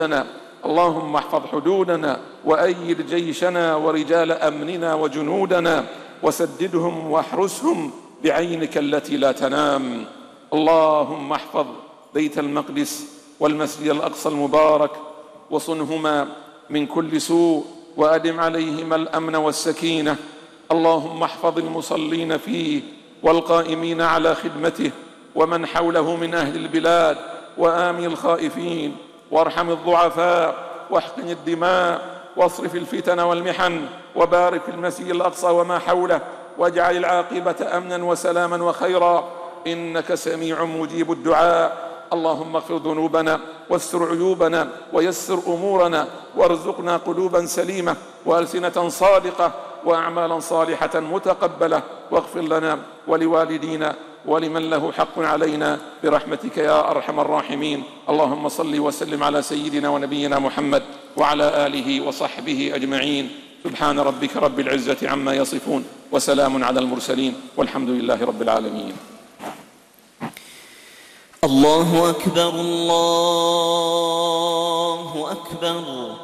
اللهم احفظ حدودنا وأيد جيشنا ورجال أمننا وجنودنا وسددهم واحرسهم بعينك التي لا تنام. اللهم احفظ بيت المقدس والمسجد الأقصى المبارك وصنهما من كل سوء وأدم عليهما الأمن والسكينة. اللهم احفظ المصلين فيه والقائمين على خدمته ومن حوله من أهل البلاد وآمن الخائفين، وارحم الضعفاء واحقن الدماء واصرف الفتن والمحن، وبارك في المسجد الأقصى وما حوله، واجعل العاقبة أمنا وسلاما وخيرا، إنك سميع مجيب الدعاء. اللهم اغفر ذنوبنا واستر عيوبنا ويسر أمورنا وارزقنا قلوبا سليمة وألسنة صادقة وأعمالا صالحة متقبلة، واغفر لنا ولوالدينا ولمن له حق علينا برحمتك يا أرحم الراحمين. اللهم صل وسلم على سيدنا ونبينا محمد وعلى آله وصحبه أجمعين. سبحان ربك رب العزة عما يصفون وسلام على المرسلين والحمد لله رب العالمين. الله أكبر الله أكبر.